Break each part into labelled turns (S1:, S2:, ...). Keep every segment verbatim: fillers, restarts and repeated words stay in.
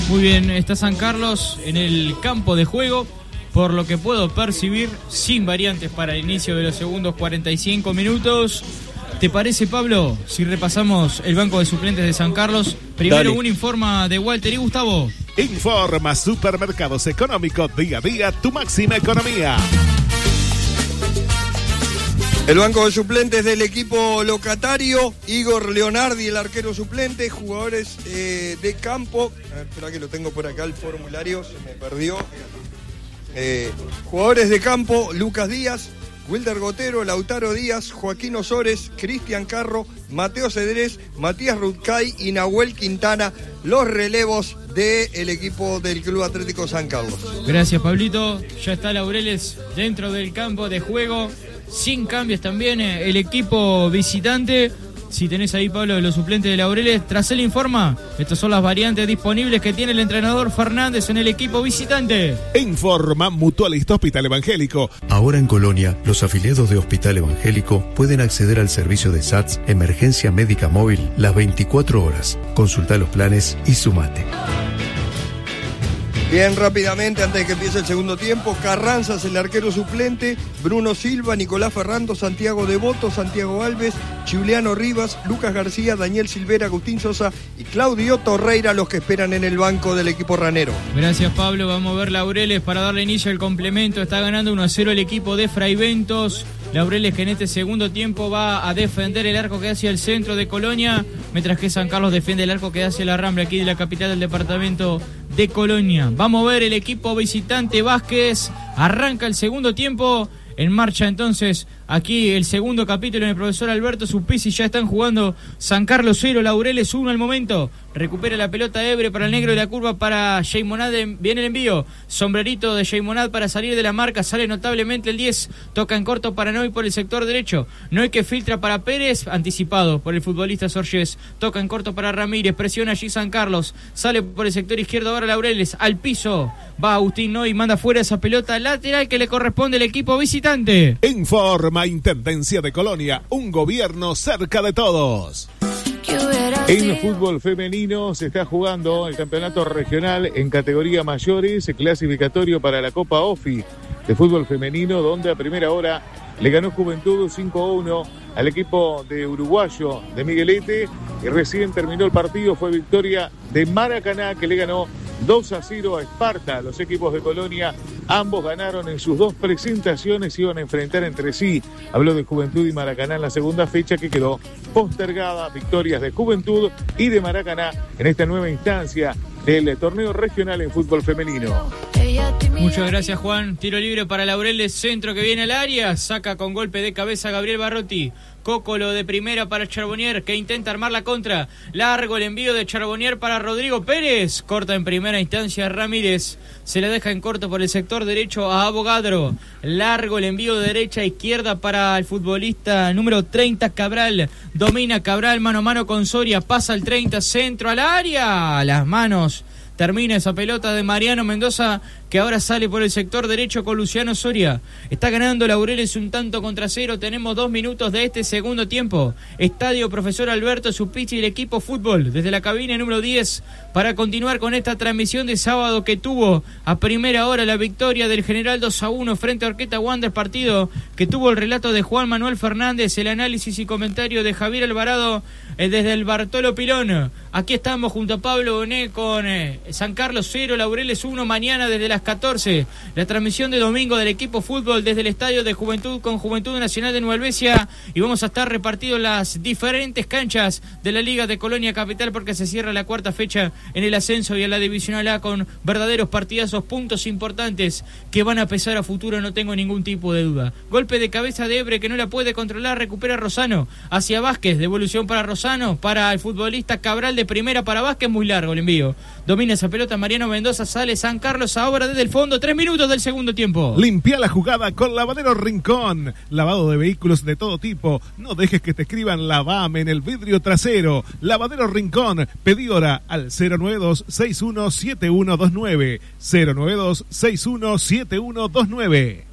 S1: Muy bien, está San Carlos en el campo de juego, por lo que puedo percibir, sin variantes para el inicio de los segundos cuarenta y cinco minutos. ¿Te parece, Pablo, si repasamos el banco de suplentes de San Carlos? Primero Dale. Un informa de Walter y Gustavo.
S2: Informa Supermercados Económico, día a día, tu máxima economía.
S3: El banco de suplentes del equipo locatario, Igor Leonardi, el arquero suplente, jugadores eh, de campo. A ver, espera que lo tengo por acá el formulario, se me perdió. Eh, jugadores de campo, Lucas Díaz, Wilder Gotero, Lautaro Díaz, Joaquín Osores, Cristian Carro, Mateo Cedrés, Matías Rutcay y Nahuel Quintana, los relevos del equipo del Club Atlético San Carlos.
S1: Gracias, Pablito. Ya está Laureles dentro del campo de juego. Sin cambios también el equipo visitante. Si tenés ahí, Pablo, los suplentes de Laureles, tras el informa, estas son las variantes disponibles que tiene el entrenador Fernández en el equipo visitante.
S2: Informa Mutualista Hospital Evangélico.
S4: Ahora en Colonia, los afiliados de Hospital Evangélico pueden acceder al servicio de S A T S Emergencia Médica Móvil las veinticuatro horas. Consulta los planes y sumate.
S3: Bien, rápidamente, antes de que empiece el segundo tiempo, Carranza es el arquero suplente, Bruno Silva, Nicolás Ferrando, Santiago Devoto, Santiago Alves, Juliano Rivas, Lucas García, Daniel Silvera, Agustín Sosa y Claudio Torreira, los que esperan en el banco del equipo ranero.
S1: Gracias, Pablo. Vamos a ver Laureles para darle inicio al complemento. Está ganando uno a cero el equipo de Fraiventos. Laureles que en este segundo tiempo va a defender el arco que hacia el centro de Colonia, mientras que San Carlos defiende el arco que hacia la Rambla, aquí de la capital del departamento de Colonia. Vamos a ver el equipo visitante Vázquez. Arranca el segundo tiempo. En marcha entonces aquí el segundo capítulo en el profesor Alberto Supisi. Ya están jugando San Carlos cero, Laureles uno al momento. Recupera la pelota Ebre para el negro de la curva para Jeymonad. Viene el envío. Sombrerito de Jeymonad para salir de la marca. Sale notablemente el diez. Toca en corto para Noy por el sector derecho. Noy que filtra para Pérez. Anticipado por el futbolista Sorges. Toca en corto para Ramírez. Presiona allí San Carlos. Sale por el sector izquierdo ahora Laureles. Al piso. Va Agustín Noy. Manda fuera esa pelota lateral que le corresponde al equipo visitante.
S2: Informa Intendencia de Colonia. Un gobierno cerca de todos.
S5: En fútbol femenino se está jugando el campeonato regional en categoría mayores, clasificatorio para la Copa OFI de fútbol femenino, donde a primera hora le ganó Juventud cinco a uno al equipo de Uruguayo de Miguelete, y recién terminó el partido, fue victoria de Maracaná, que le ganó dos a cero a Esparta. Los equipos de Colonia, ambos ganaron en sus dos presentaciones, iban a enfrentar entre sí. Habló de Juventud y Maracaná en la segunda fecha, que quedó postergada. Victorias de Juventud y de Maracaná en esta nueva instancia del torneo regional en fútbol femenino.
S1: Muchas gracias, Juan. Tiro libre para Laureles, centro que viene al área, saca con golpe de cabeza Gabriel Barrotti. Cócolo de primera para Charbonnier, que intenta armar la contra. Largo el envío de Charbonnier para Rodrigo Pérez. Corta en primera instancia Ramírez. Se le deja en corto por el sector derecho a Abogadro. Largo el envío de derecha a izquierda para el futbolista número treinta, Cabral. Domina Cabral, mano a mano con Soria. Pasa el treinta, centro al área. Las manos. Termina esa pelota de Mariano Mendoza, que ahora sale por el sector derecho con Luciano Soria. Está ganando Laureles un tanto contra cero. Tenemos dos minutos de este segundo tiempo. Estadio Profesor Alberto Supisi y el equipo fútbol desde la cabina número diez para continuar con esta transmisión de sábado, que tuvo a primera hora la victoria del General dos a uno frente a Orqueta Wander, partido que tuvo el relato de Juan Manuel Fernández, el análisis y comentario de Javier Alvarado eh, desde el Bartolo Pilón. Aquí estamos junto a Pablo Bonet con eh, San Carlos cero, Laureles uno. Mañana desde las catorce, la transmisión de domingo del equipo fútbol desde el Estadio de Juventud con Juventud Nacional de Nueva Helvecia, y vamos a estar repartidos en las diferentes canchas de la Liga de Colonia Capital, porque se cierra la cuarta fecha en el ascenso y en la Divisional A con verdaderos partidazos, puntos importantes que van a pesar a futuro, no tengo ningún tipo de duda. Golpe de cabeza de Ebre que no la puede controlar, recupera Rosano hacia Vázquez, devolución para Rosano, para el futbolista Cabral de primera para Vázquez, muy largo el envío. Domina esa pelota Mariano Mendoza, sale San Carlos ahora desde el fondo, tres minutos del segundo tiempo.
S2: Limpia la jugada con Lavadero Rincón. Lavado de vehículos de todo tipo. No dejes que te escriban Lavame en el vidrio trasero. Lavadero Rincón. Pedí hora al cero nueve dos seis uno siete uno dos nueve. cero nueve dos seis uno siete uno dos nueve.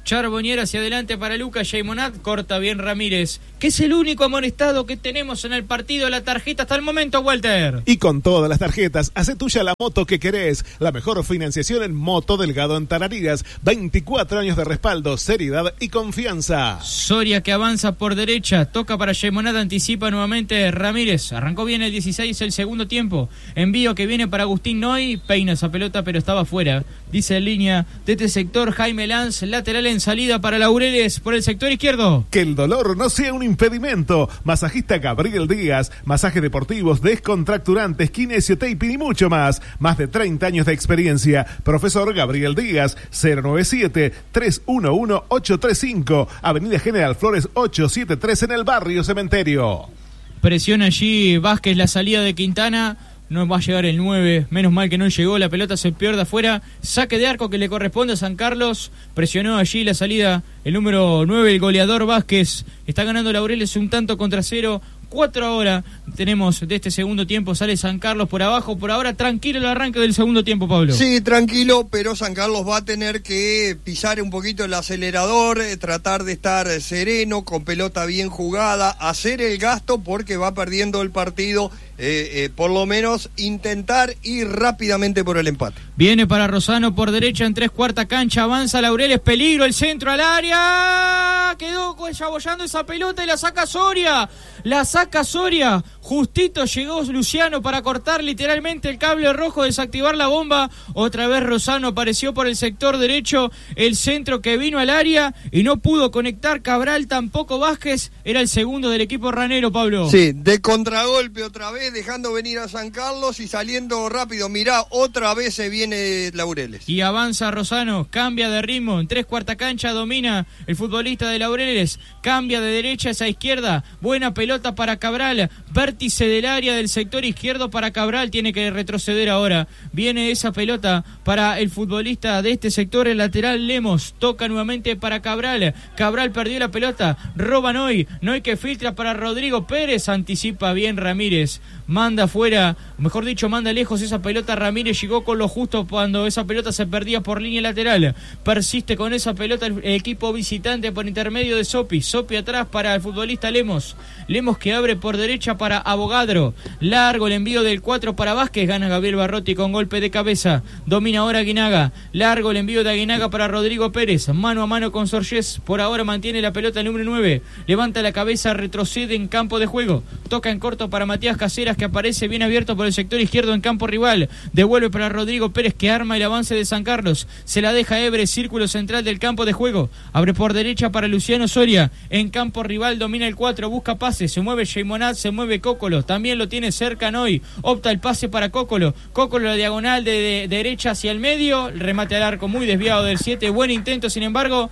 S1: Charbonnier hacia adelante para Lucas Sheymonat, corta bien Ramírez, que es el único amonestado que tenemos en el partido. La tarjeta hasta el momento, Walter.
S2: Y con todas las tarjetas, hace tuya la moto que querés. La mejor financiación en moto Delgado en Tarariras. veinticuatro años de respaldo, seriedad y confianza.
S1: Soria que avanza por derecha, toca para Sheymonat, anticipa nuevamente Ramírez. Arrancó bien el dieciséis, el segundo tiempo. Envío que viene para Agustín Noy, peina esa pelota pero estaba fuera. Dice en línea de este sector Jaime Lanz, lateral en salida para Laureles por el sector izquierdo.
S2: Que el dolor no sea un impedimento. Masajista Gabriel Díaz, masajes deportivos, descontracturantes, kinesiotaping y mucho más. Más de treinta años de experiencia. Profesor Gabriel Díaz, cero nueve siete, tres uno uno, ocho tres cinco, Avenida General Flores ochocientos setenta y tres en el barrio Cementerio.
S1: Presiona allí Vázquez la salida de Quintana. No va a llegar el nueve, menos mal que no llegó, la pelota se pierde afuera, saque de arco que le corresponde a San Carlos, presionó allí la salida el número nueve, el goleador Vázquez, está ganando Laureles un tanto contra cero, cuatro ahora tenemos de este segundo tiempo, sale San Carlos por abajo, por ahora tranquilo el arranque del segundo tiempo, Pablo.
S3: Sí, tranquilo, pero San Carlos va a tener que pisar un poquito el acelerador, eh, tratar de estar sereno, con pelota bien jugada, hacer el gasto porque va perdiendo el partido, eh, eh, por lo menos intentar ir rápidamente por el empate.
S1: Viene para Rosano por derecha en tres cuarta cancha, avanza Laureles, peligro, el centro al área, quedó chabollando esa pelota y la saca Soria, la saca Soria, justito llegó Luciano para cortar literalmente el cable rojo, desactivar la bomba, otra vez Rosano apareció por el sector derecho, el centro que vino al área y no pudo conectar Cabral, tampoco Vázquez, era el segundo del equipo ranero, Pablo.
S3: Sí, de contragolpe otra vez, dejando venir a San Carlos y saliendo rápido, mirá, otra vez se viene Laureles.
S1: Y avanza Rosano, cambia de ritmo, en tres cuarta cancha domina el futbolista de Laureles, cambia de derecha a izquierda, buena pelota para Cabral, vértice del área del sector izquierdo para Cabral, tiene que retroceder ahora, viene esa pelota para el futbolista de este sector, el lateral Lemos, toca nuevamente para Cabral, Cabral perdió la pelota, roba Noy, Noy que filtra para Rodrigo Pérez, anticipa bien Ramírez, manda fuera, mejor dicho manda lejos esa pelota, Ramírez llegó con lo justo cuando esa pelota se perdía por línea lateral, persiste con esa pelota el equipo visitante por intermedio de Sopi, Sopi atrás para el futbolista Lemos, Lemos que abre por derecha para Abogadro, largo el envío del cuatro para Vázquez, gana Gabriel Barrotti con golpe de cabeza, domina ahora Aguinaga, largo el envío de Aguinaga para Rodrigo Pérez, mano a mano con Sorges, por ahora mantiene la pelota el número nueve, levanta la cabeza, retrocede en campo de juego, toca en corto para Matías Caseras que aparece bien abierto por el sector izquierdo en campo rival, devuelve para Rodrigo Pérez que arma el avance de San Carlos, se la deja Ebre, círculo central del campo de juego, abre por derecha para Luciano Soria, en campo rival domina el cuatro, busca pase, se mueve Sheymonat, se mueve Cócolo, también lo tiene cerca Noy, opta el pase para Cócolo, Cócolo la diagonal de, de, de derecha hacia el medio, remate al arco muy desviado del siete, buen intento, sin embargo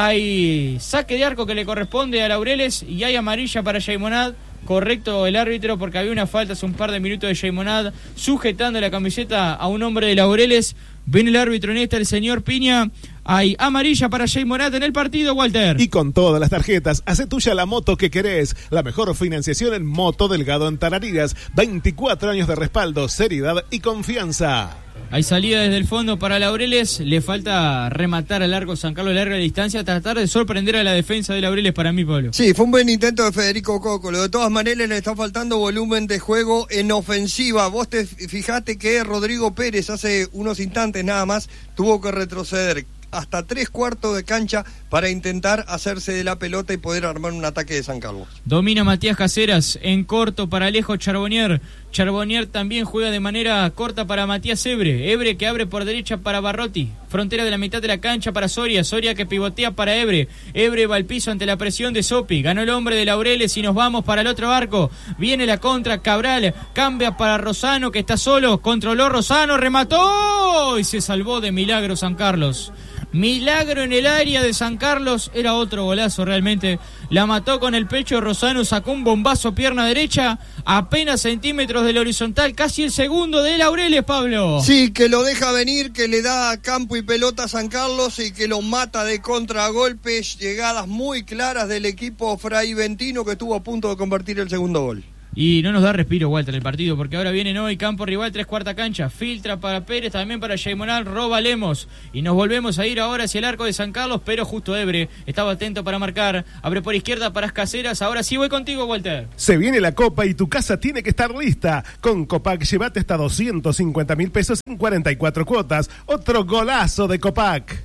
S1: hay saque de arco que le corresponde a Laureles y hay amarilla para Sheymonat. Correcto el árbitro porque había una falta hace un par de minutos de Sheymonat sujetando la camiseta a un hombre de Laureles. Viene el árbitro en esta, el señor Piña. Hay amarilla para Sheymonat en el partido, Walter.
S2: Y con todas las tarjetas, hace tuya la moto que querés. La mejor financiación en moto Delgado en Tarariras. veinticuatro años de respaldo, seriedad y confianza.
S1: Hay salida desde el fondo para Laureles, le falta rematar al largo San Carlos, larga distancia, tratar de sorprender a la defensa de Laureles para mí, Pablo.
S3: Sí, fue un buen intento de Federico Cócolo, de todas maneras le está faltando volumen de juego en ofensiva. Vos te fijaste que Rodrigo Pérez hace unos instantes nada más tuvo que retroceder hasta tres cuartos de cancha para intentar hacerse de la pelota y poder armar un ataque de San Carlos.
S1: Domina Matías Caseras, en corto para Alejo Charbonnier. Charbonnier también juega de manera corta para Matías Ebre. Ebre que abre por derecha para Barrotti. Frontera de la mitad de la cancha para Soria. Soria que pivotea para Ebre. Ebre va al piso ante la presión de Sopi. Ganó el hombre de Laureles y nos vamos para el otro arco. Viene la contra, Cabral. Cambia para Rosano que está solo. Controló Rosano, remató y se salvó de milagro San Carlos. Milagro en el área de San Carlos, era otro golazo realmente, la mató con el pecho Rosano, sacó un bombazo pierna derecha, apenas centímetros del horizontal, casi el segundo de Laureles, Pablo.
S3: Sí, que lo deja venir, que le da campo y pelota a San Carlos y que lo mata de contragolpes, llegadas muy claras del equipo fraiventino que estuvo a punto de convertir el segundo gol.
S1: Y no nos da respiro, Walter, el partido, porque ahora viene Noy, campo rival, tres cuarta cancha, filtra para Pérez, también para Jaimonal, roba Lemos, y nos volvemos a ir ahora hacia el arco de San Carlos, pero justo Ebre estaba atento para marcar, abre por izquierda para Caseras, ahora sí voy contigo, Walter.
S2: Se viene la Copa y tu casa tiene que estar lista. Con Copac llévate hasta doscientos cincuenta mil pesos en cuarenta y cuatro cuotas. Otro golazo de Copac.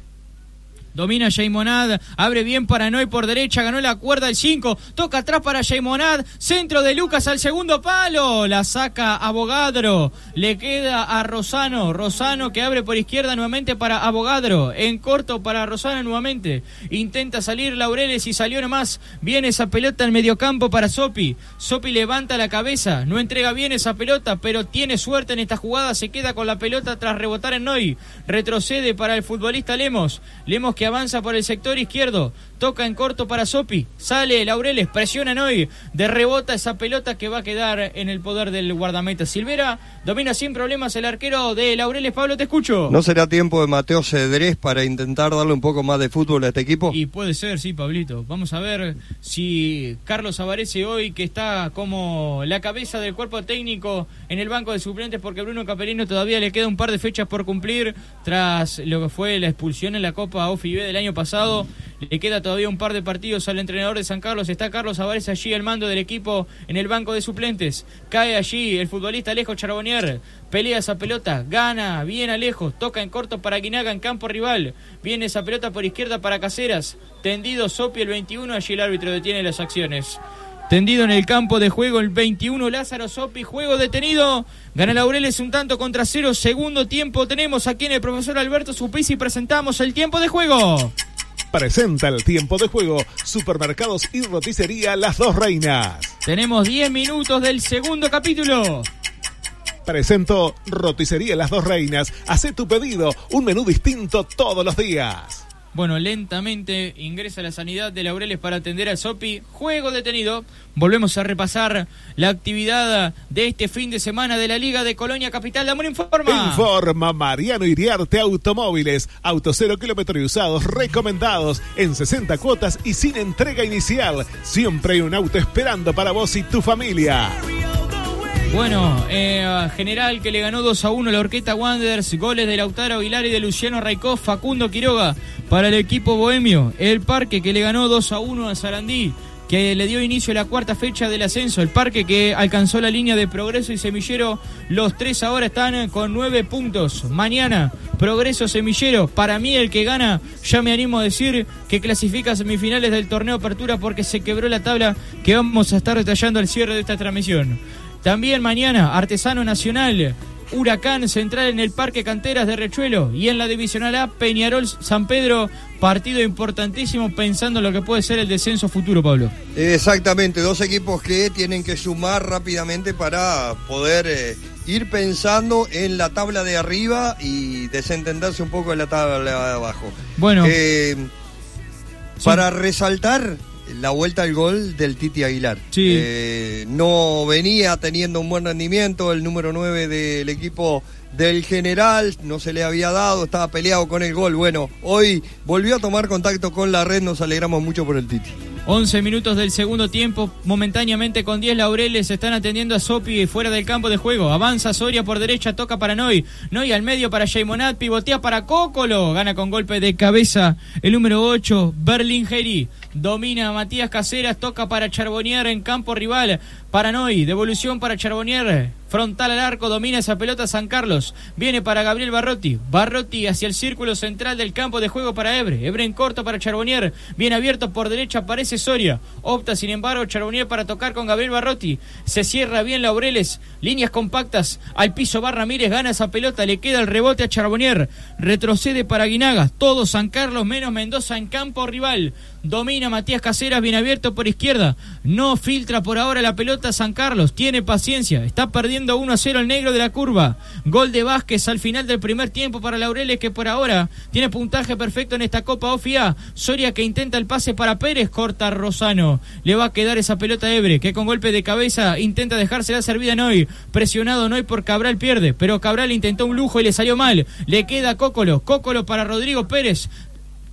S1: Domina Jaimonad, abre bien para Noy por derecha, ganó la cuerda el cinco, toca atrás para Jaimonad, centro de Lucas al segundo palo, la saca Abogadro, le queda a Rosano, Rosano que abre por izquierda nuevamente para Abogadro, en corto para Rosano nuevamente, intenta salir Laureles y salió nomás, viene esa pelota en mediocampo para Sopi, Sopi levanta la cabeza, no entrega bien esa pelota, pero tiene suerte en esta jugada, se queda con la pelota tras rebotar en Noy, retrocede para el futbolista Lemos, Lemos que avanza por el sector izquierdo, toca en corto para Sopi, sale Laureles, presiona hoy, de rebota esa pelota que va a quedar en el poder del guardameta Silvera, domina sin problemas el arquero de Laureles. Pablo, te escucho.
S3: ¿No será tiempo de Mateo Cedrés para intentar darle un poco más de fútbol a este equipo?
S1: Y puede ser, sí, Pablito. Vamos a ver si Carlos Avarese hoy, que está como la cabeza del cuerpo técnico en el banco de suplentes, porque Bruno Capelino todavía le queda un par de fechas por cumplir tras lo que fue la expulsión en la Copa O F I B del año pasado, le queda todavía un par de partidos al entrenador de San Carlos. Está Carlos Avarese allí al mando del equipo en el banco de suplentes, cae allí el futbolista Alejo Charbonnier, pelea esa pelota, gana bien Alejo, toca en corto para Guinaga en campo rival, viene esa pelota por izquierda para Caseras, tendido Sopi el veintiuno, allí el árbitro detiene las acciones. Tendido en el campo de juego el veintiuno, Lázaro Sopi, juego detenido, gana Laureles un tanto contra cero, segundo tiempo tenemos aquí en el profesor Alberto Supisi, presentamos el tiempo de juego.
S2: Presenta el tiempo de juego, Supermercados y Roticería Las Dos Reinas.
S1: Tenemos diez minutos del segundo capítulo.
S2: Presento Roticería Las Dos Reinas, hacé tu pedido, un menú distinto todos los días.
S1: Bueno, lentamente ingresa la sanidad de Laureles para atender al Sopi. Juego detenido. Volvemos a repasar la actividad de este fin de semana de la Liga de Colonia Capital. Damón informa.
S2: Informa Mariano Iriarte Automóviles. Autos cero kilómetros y usados recomendados en sesenta cuotas y sin entrega inicial. Siempre hay un auto esperando para vos y tu familia.
S1: Bueno, eh, General que le ganó dos a uno a la Horqueta Wanderers, goles de Lautaro Aguilar y de Luciano Raicó, Facundo Quiroga para el equipo bohemio. El Parque que le ganó dos a uno a Sarandí, que le dio inicio a la cuarta fecha del ascenso. El Parque que alcanzó la línea de Progreso y Semillero, los tres ahora están con nueve puntos. Mañana, Progreso Semillero, para mí el que gana, ya me animo a decir que clasifica a semifinales del torneo Apertura, porque se quebró la tabla que vamos a estar detallando al cierre de esta transmisión. También mañana, Artesano Nacional, Huracán Central en el Parque Canteras de Rechuelo, y en la Divisional A, Peñarol San Pedro, partido importantísimo pensando en lo que puede ser el descenso futuro, Pablo.
S3: Exactamente, dos equipos que tienen que sumar rápidamente para poder eh, ir pensando en la tabla de arriba y desentenderse un poco en la tabla de abajo.
S1: Bueno,
S3: eh,
S1: sí.
S3: Para resaltar la vuelta al gol del Titi Aguilar.
S1: Sí.
S3: Eh, no venía teniendo un buen rendimiento, el número nueve del equipo del General, no se le había dado, estaba peleado con el gol. Bueno, hoy volvió a tomar contacto con la red, nos alegramos mucho por el Titi.
S1: once minutos del segundo tiempo, momentáneamente con diez Laureles, están atendiendo a Sopi fuera del campo de juego. Avanza Soria por derecha, toca para Noy. Noy al medio para Jaimonat, pivotea para Cócolo. Gana con golpe de cabeza el número ocho, Berlingeri. Domina Matías Caseras, toca para Charbonnier en campo rival. Para Noy, devolución para Charbonnier. Frontal al arco, domina esa pelota San Carlos. Viene para Gabriel Barrotti. Barrotti hacia el círculo central del campo de juego para Ebre. Ebre en corto para Charbonnier. Bien abierto por derecha, aparece Soria. Opta sin embargo Charbonnier para tocar con Gabriel Barrotti. Se cierra bien Laureles. Líneas compactas. Al piso va Ramírez, gana esa pelota. Le queda el rebote a Charbonnier. Retrocede para Guinaga. Todo San Carlos menos Mendoza en campo rival. Domina Matías Caseras, bien abierto por izquierda. No filtra por ahora la pelota San Carlos. Tiene paciencia. Está perdiendo uno a cero el negro de la curva. Gol de Vázquez al final del primer tiempo para Laureles, que por ahora tiene puntaje perfecto en esta Copa O F I A. Soria que intenta el pase para Pérez. Corta Rosano. Le va a quedar esa pelota a Ebre, que con golpe de cabeza intenta dejársela servida a Noy. Presionado Noy por Cabral, pierde. Pero Cabral intentó un lujo y le salió mal. Le queda Cócolo. Cócolo para Rodrigo Pérez.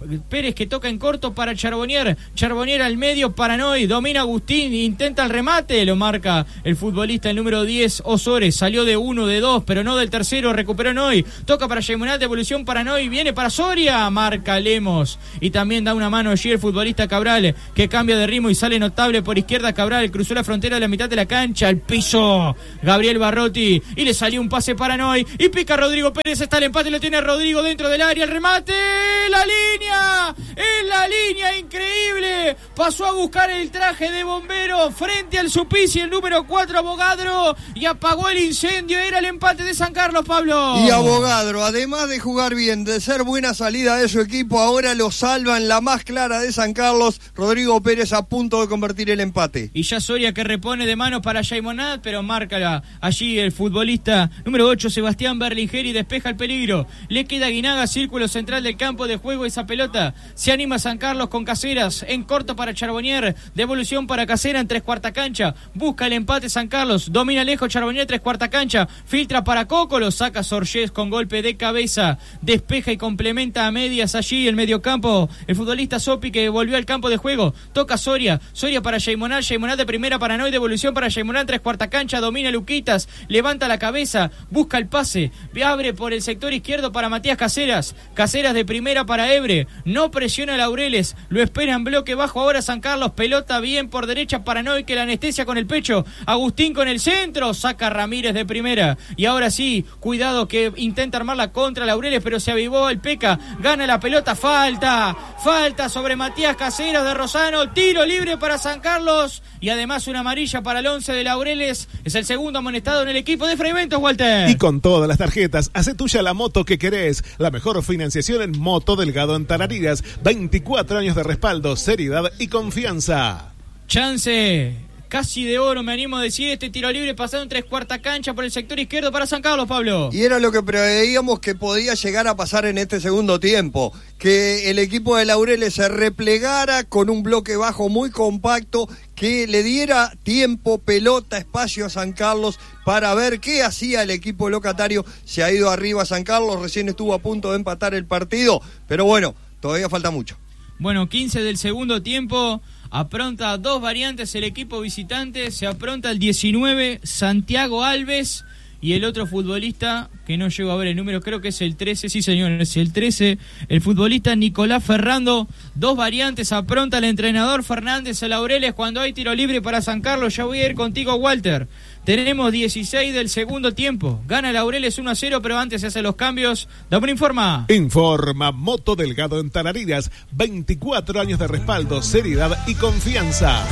S1: Pérez que toca en corto para Charbonnier. Charbonnier al medio para Noy. Domina Agustín, intenta el remate. Lo marca el futbolista el número diez, Osores. Salió de uno, de dos, pero no del tercero. Recuperó Noy. Toca para Jaimonat, devolución para Noy. Viene para Soria. Marca Lemos. Y también da una mano allí el futbolista Cabral, que cambia de ritmo y sale notable por izquierda. Cabral cruzó la frontera de la mitad de la cancha. Al piso Gabriel Barrotti. Y le salió un pase para Noy. Y pica Rodrigo Pérez. Está el empate. Lo tiene Rodrigo dentro del área. El remate. La línea. En la línea, increíble. Pasó a buscar el traje de bombero frente al Suplicy, el número cuatro, Abogadro, y apagó el incendio. Era el empate de San Carlos, Pablo.
S3: Y Abogadro, además de jugar bien, de ser buena salida de su equipo, ahora lo salva en la más clara de San Carlos. Rodrigo Pérez a punto de convertir el empate.
S1: Y ya Soria que repone de manos para Jaimonat, pero marca allí el futbolista número ocho, Sebastián Berlingeri, despeja el peligro. Le queda Guinaga, círculo central del campo de juego. Esa pelota se anima San Carlos con Caseras en corto para Charbonnier, devolución para Casera en tres cuarta cancha, busca el empate San Carlos, domina lejos Charbonnier, tres cuarta cancha, filtra para Coco, lo saca Sorgés con golpe de cabeza, despeja y complementa a medias allí el mediocampo el futbolista Sopi, que volvió al campo de juego. Toca Soria, Soria para Jaimonat, Jaimonat de primera para Noy, devolución para Jaimonat, tres cuarta cancha, domina Luquitas, levanta la cabeza, busca el pase, abre por el sector izquierdo para Matías Caseras, Caseras de primera para Ebre. No presiona a Laureles, lo espera en bloque bajo ahora San Carlos, pelota bien por derecha para Noy, que la anestesia con el pecho, Agustín con el centro, saca Ramírez de primera, y ahora sí, cuidado que intenta armar la contra Laureles, pero se avivó el Peca, gana la pelota, falta, falta sobre Matías Caseras de Rosano, tiro libre para San Carlos, y además una amarilla para el once de Laureles, es el segundo amonestado en el equipo de Freiventos, Walter.
S2: Y con todas las tarjetas, hace tuya la moto que querés, la mejor financiación en Moto Delgado en Tarariras, veinticuatro años de respaldo, seriedad y confianza.
S1: Chance casi de oro, me animo a decir, este tiro libre pasado en tres cuarta cancha por el sector izquierdo para San Carlos, Pablo.
S3: Y era lo que preveíamos que podía llegar a pasar en este segundo tiempo, que el equipo de Laureles se replegara con un bloque bajo muy compacto, que le diera tiempo, pelota, espacio a San Carlos para ver qué hacía el equipo locatario. Se ha ido arriba San Carlos, recién estuvo a punto de empatar el partido, pero bueno, todavía falta mucho.
S1: Bueno, quince del segundo tiempo, apronta dos variantes el equipo visitante, se apronta el diecinueve, Santiago Alves, y el otro futbolista, que no llego a ver el número, creo que es el trece, sí señor, es el trece, el futbolista Nicolás Ferrando. Dos variantes, apronta el entrenador Fernández a Laureles cuando hay tiro libre para San Carlos. Ya voy a ir contigo, Walter. Tenemos dieciséis del segundo tiempo, gana Laureles uno a cero, pero antes se hacen los cambios. Dame informa.
S2: Informa Moto Delgado en Tarariras, veinticuatro años de respaldo, seriedad y confianza.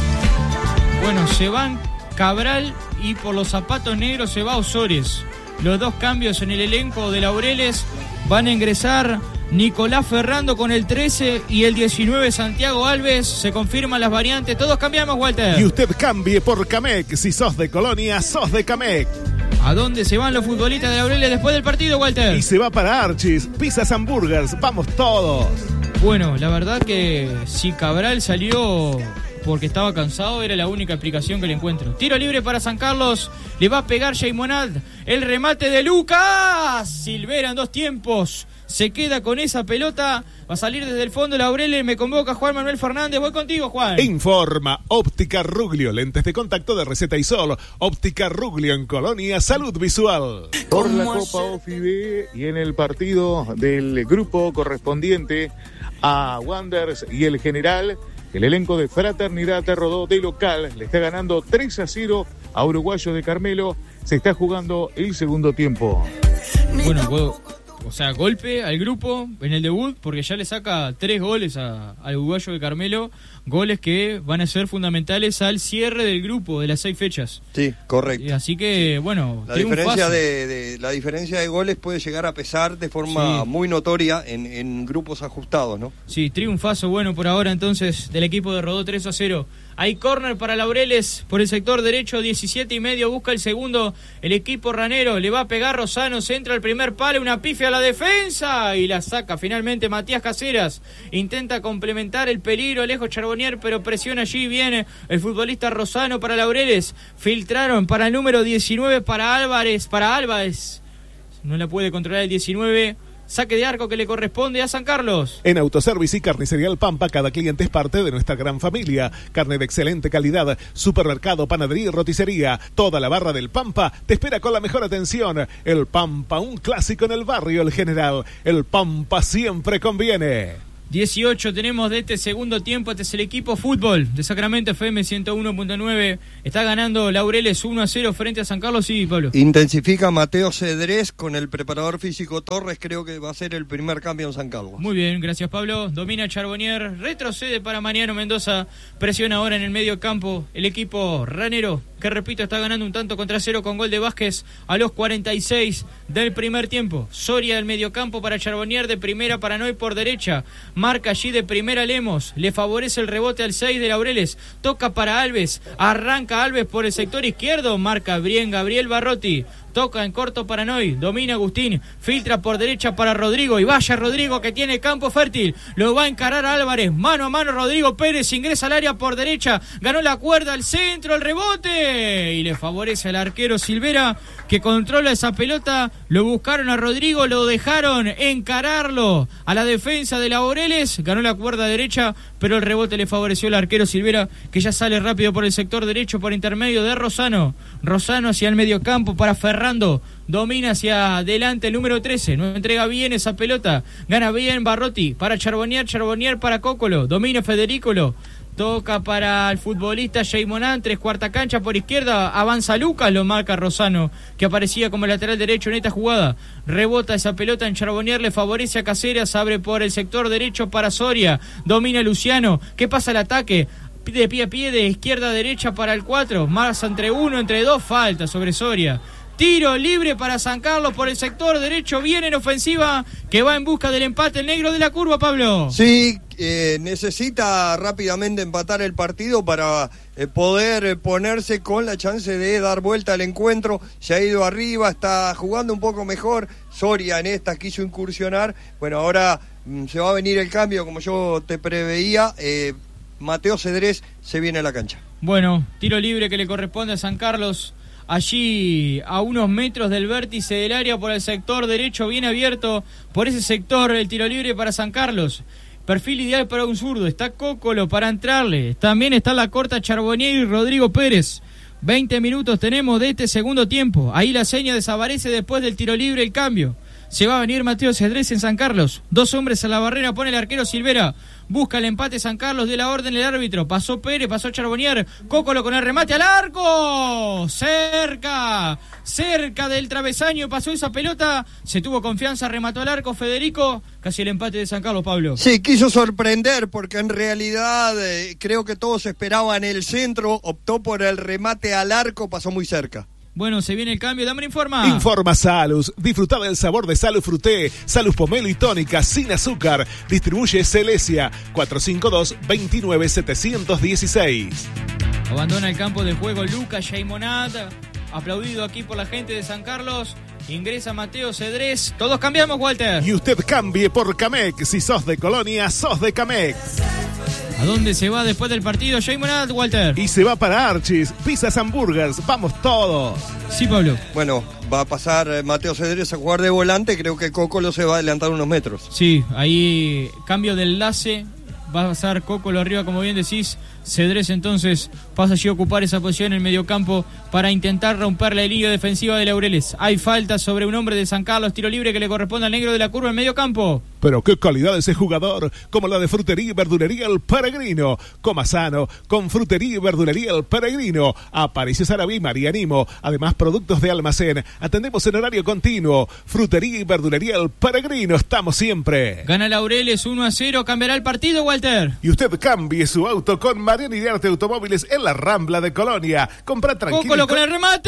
S1: Bueno, se van Cabral y por los zapatos negros se va Osores. Los dos cambios en el elenco de Laureles, van a ingresar Nicolás Ferrando con el trece y el diecinueve Santiago Alves. Se confirman las variantes, todos cambiamos, Walter.
S2: Y usted cambie por Camec, si sos de Colonia, sos de Camec.
S1: ¿A dónde se van los futbolistas de Laureles después del partido, Walter?
S2: Y se va para Archis, pizzas, hamburgers, vamos todos.
S1: Bueno, la verdad que si Cabral salió porque estaba cansado, era la única explicación que le encuentro. Tiro libre para San Carlos, le va a pegar Jaimonat, el remate de Lucas Silvera en dos tiempos, se queda con esa pelota, va a salir desde el fondo Laureles, me convoca Juan Manuel Fernández, voy contigo, Juan.
S2: Informa Óptica Ruglio, lentes de contacto de receta y sol, Óptica Ruglio en Colonia, salud visual.
S5: Por la Copa Ofi B y en el partido del grupo correspondiente a Wanderers y el General, el elenco de Fraternidad te rodó de local, le está ganando tres a cero a Uruguayo de Carmelo, se está jugando el segundo tiempo.
S1: Bueno, puedo, o sea, golpe al grupo en el debut, porque ya le saca tres goles a, al Uruguayo de Carmelo, goles que van a ser fundamentales al cierre del grupo de las seis fechas.
S3: Sí, correcto.
S1: Y así que, bueno,
S3: la diferencia de, de la diferencia de goles puede llegar a pesar de forma sí. muy notoria en, en grupos ajustados, ¿no?
S1: Sí, triunfazo bueno por ahora entonces del equipo de Rodó, tres a cero. Hay córner para Laureles por el sector derecho, diecisiete y medio, busca el segundo el equipo ranero, le va a pegar Rosano, centra el primer palo, una pifia a la defensa y la saca finalmente Matías Caseras, intenta complementar el peligro lejos Charbonnier, pero presiona allí, viene el futbolista Rosano para Laureles, filtraron para el número diecinueve para Álvarez, para Álvarez, no la puede controlar el diecinueve, saque de arco que le corresponde a San Carlos.
S2: En Autoservice y Carnicería El Pampa, cada cliente es parte de nuestra gran familia. Carne de excelente calidad, supermercado, panadería y roticería. Toda la barra del Pampa te espera con la mejor atención. El Pampa, un clásico en el barrio El General. El Pampa siempre conviene.
S1: dieciocho tenemos de este segundo tiempo. Este es el equipo fútbol de Sacramento F M ciento uno punto nueve. Está ganando Laureles uno a cero frente a San Carlos. Sí, Pablo.
S3: Intensifica Mateo Cedrés con el preparador físico Torres. Creo que va a ser el primer cambio en San Carlos.
S1: Muy bien, gracias Pablo. Domina Charbonnier, retrocede para Mariano Mendoza. Presiona ahora en el medio campo el equipo ranero, que repito, está ganando un tanto contra cero con gol de Vázquez a los cuarenta y seis del primer tiempo. Soria del medio campo para Charbonnier, de primera para Noy por derecha. Marca allí de primera Lemos, le favorece el rebote al seis de Laureles, toca para Alves, arranca Alves por el sector izquierdo, marca bien Gabriel Barrotti, toca en corto para Noy, domina Agustín, filtra por derecha para Rodrigo, y vaya Rodrigo que tiene campo fértil, lo va a encarar a Álvarez, mano a mano Rodrigo Pérez, ingresa al área por derecha, ganó la cuerda al centro, el rebote, y le favorece al arquero Silvera, que controla esa pelota, lo buscaron a Rodrigo, lo dejaron encararlo a la defensa de Laureles, ganó la cuerda derecha, pero el rebote le favoreció al arquero Silvera, que ya sale rápido por el sector derecho, por intermedio de Rosano, Rosano hacia el medio campo para Ferrando, domina hacia adelante el número trece, no entrega bien esa pelota, gana bien Barrotti, para Charbonnier, Charbonnier para Cócolo, domina Federícolo, toca para el futbolista Jaymonán, tres cuarta cancha por izquierda, avanza Lucas, lo marca Rosano, que aparecía como lateral derecho en esta jugada, rebota esa pelota en Charbonnier, le favorece a Caceres, abre por el sector derecho para Soria, domina Luciano, que pasa el ataque, de pie a pie, de izquierda a derecha para el cuatro, más entre uno, entre dos, falta sobre Soria. Tiro libre para San Carlos por el sector derecho, viene en ofensiva, que va en busca del empate el negro de la curva, Pablo.
S3: Sí, eh, necesita rápidamente empatar el partido para eh, poder eh, ponerse con la chance de dar vuelta al encuentro. Se ha ido arriba, está jugando un poco mejor. Soria en esta quiso incursionar. Bueno, ahora mm, se va a venir el cambio, como yo te preveía. Eh, Mateo Cedrés se viene a la cancha.
S1: Bueno, tiro libre que le corresponde a San Carlos. Allí a unos metros del vértice del área por el sector derecho, bien abierto por ese sector, el tiro libre para San Carlos. Perfil ideal para un zurdo, está Cócolo para entrarle, también está la corta Charbonnier y Rodrigo Pérez. veinte minutos tenemos de este segundo tiempo, ahí la seña desaparece después del tiro libre, el cambio. Se va a venir Mateo Cedrés en San Carlos, dos hombres a la barrera, pone el arquero Silvera, busca el empate San Carlos, de la orden el árbitro, pasó Pérez, pasó Charbonnier, Cócolo con el remate al arco, cerca, cerca del travesaño, pasó esa pelota, se tuvo confianza, remató al arco Federico, casi el empate de San Carlos, Pablo.
S3: Sí, quiso sorprender porque en realidad eh, creo que todos esperaban el centro, optó por el remate al arco, pasó muy cerca.
S1: Bueno, se viene el cambio, dame informa.
S2: Informa Salus, disfruta del sabor de Salus Fruté, Salus Pomelo y Tónica sin azúcar. Distribuye Celesia, cuatro cinco dos, dos nueve siete uno seis.
S1: Abandona el campo de juego Lucas Jaymonat, aplaudido aquí por la gente de San Carlos. Ingresa Mateo Cedrés. Todos cambiamos, Walter.
S2: Y usted cambie por Camex. Si sos de Colonia, sos de Camex.
S1: ¿A dónde se va después del partido Jaymonat, Walter?
S2: Y se va para Archis, Pizzas Hamburgers. Vamos todos.
S1: Sí, Pablo.
S3: Bueno, va a pasar Mateo Cedrés a jugar de volante. Creo que Cócolo se va a adelantar unos metros.
S1: Sí, ahí cambio de enlace. Va a pasar Cócolo arriba, como bien decís. Cedrés entonces pasa allí a ocupar esa posición en el mediocampo para intentar romper la línea defensiva de Laureles. Hay falta sobre un hombre de San Carlos, tiro libre que le corresponde al negro de la curva en mediocampo.
S2: Pero qué calidad ese jugador, como la de Frutería y Verdulería El Peregrino. Coma sano, con Frutería y Verdulería El Peregrino. Aparicio Sarabí, Marianimo. Además, productos de almacén. Atendemos en horario continuo. Frutería y Verdulería El Peregrino. Estamos siempre.
S1: Gana Laureles uno a cero. ¿Cambiará el partido, Walter?
S2: Y usted cambie su auto con Mariano Iriarte Automóviles en la Rambla de Colonia. Compra tranquilo.
S1: Cócolo con el remate.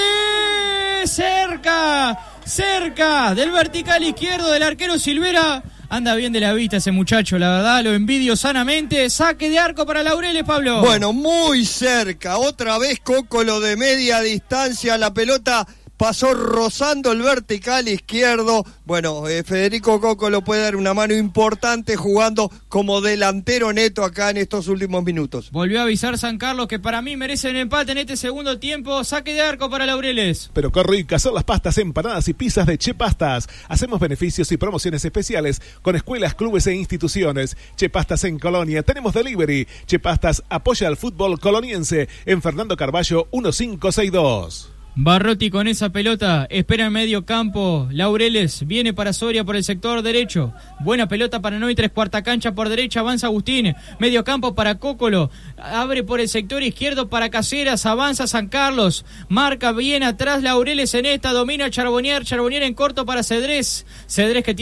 S1: Cerca, cerca del vertical izquierdo del arquero Silvera. Anda bien de la vista ese muchacho, la verdad, lo envidio sanamente. Saque de arco para Laureles, Pablo.
S3: Bueno, muy cerca. Otra vez Cócolo de media distancia. La pelota pasó rozando el vertical izquierdo. Bueno, eh, Federico Cocolo puede dar una mano importante jugando como delantero neto acá en estos últimos minutos.
S1: Volvió a avisar San Carlos que para mí merecen empate en este segundo tiempo. Saque de arco para Laureles.
S2: Pero qué ricas son las pastas, empanadas y pizzas de Che Pastas. Hacemos beneficios y promociones especiales con escuelas, clubes e instituciones. Che Pastas en Colonia, tenemos delivery. Che Pastas apoya al fútbol coloniense en Fernando Carballo mil quinientos sesenta y dos.
S1: Barrotti con esa pelota, espera en medio campo, Laureles viene para Soria por el sector derecho, buena pelota para Noitres, cuarta cancha por derecha, avanza Agustín, medio campo para Cocolo, abre por el sector izquierdo para Caseras, avanza San Carlos, marca bien atrás Laureles en esta, domina Charbonnier, Charbonnier en corto para Cedrés, Cedrés que tiene